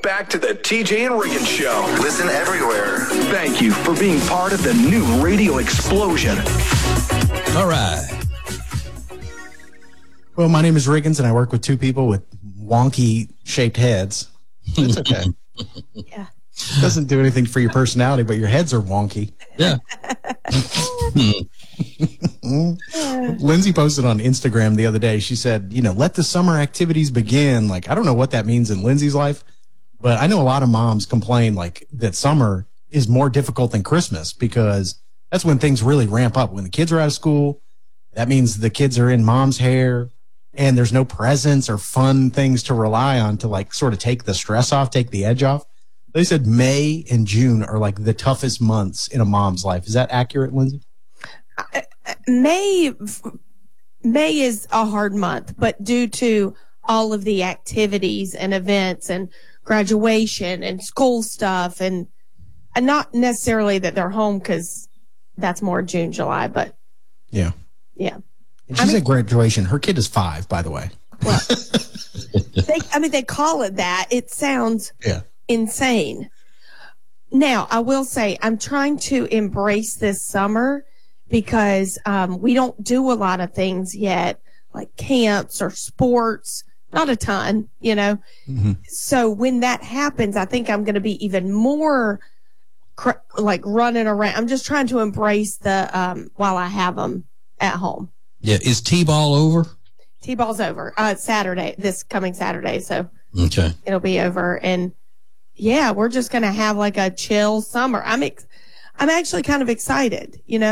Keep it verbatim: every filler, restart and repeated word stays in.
back to the T J and Riggins Show. Listen everywhere. Thank you for being part of the new radio explosion. All right. Well, my name is Riggins, and I work with two people with wonky-shaped heads. It's okay. Yeah. Doesn't do anything for your personality, but your heads are wonky. Yeah. Lindsay posted on Instagram the other day. She said, you know, let the summer activities begin. Like, I don't know what that means in Lindsay's life, but I know a lot of moms complain like that summer is more difficult than Christmas because that's when things really ramp up. When the kids are out of school, that means the kids are in mom's hair and there's no presents or fun things to rely on to like sort of take the stress off, take the edge off. They said May and June are like the toughest months in a mom's life. Is that accurate, Lindsay? Uh, May, May is a hard month, but due to all of the activities and events and graduation and school stuff and, and not necessarily that they're home because that's more June, July, but yeah. Yeah. And she I mean, said graduation. Her kid is five, by the way. Well, they, I mean, they call it that. It sounds yeah. insane. Now, I will say I'm trying to embrace this summer because um, we don't do a lot of things yet, like camps or sports, not a ton, you know. Mm-hmm. So when that happens, I think I'm going to be even more cr- like running around. I'm just trying to embrace the um, while I have them at home. Yeah. Is T-ball over? T-ball's over. Uh, Saturday, this coming Saturday. So Okay. it'll be over. And yeah, we're just going to have like a chill summer. I'm, ex- I'm actually kind of excited, you know.